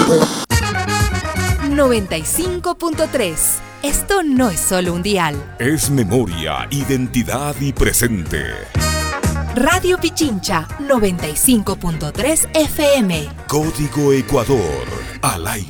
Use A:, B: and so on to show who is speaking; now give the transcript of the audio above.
A: 95.3. Esto no es solo un dial.
B: Es memoria, identidad y presente.
A: Radio Pichincha, 95.3 FM.
B: Código Ecuador, al aire.